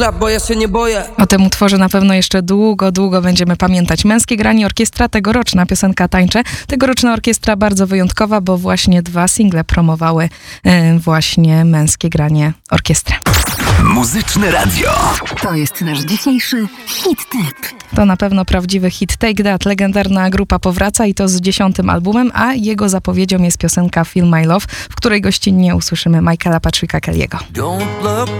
klap, bo ja się nie boję. O tym utworze na pewno jeszcze długo będziemy pamiętać. Męskie granie orkiestra, tegoroczna piosenka Tańczę. Tegoroczna orkiestra bardzo wyjątkowa, bo właśnie 2 single promowały właśnie Męskie granie orkiestra. Muzyczne radio. To jest nasz dzisiejszy hit tip. To na pewno prawdziwy hit Take That. Legendarna grupa powraca i to z 10. albumem, a jego zapowiedzią jest piosenka Feel My Love, w której gościnnie usłyszymy Michaela Patricka Kelly'ego. Don't look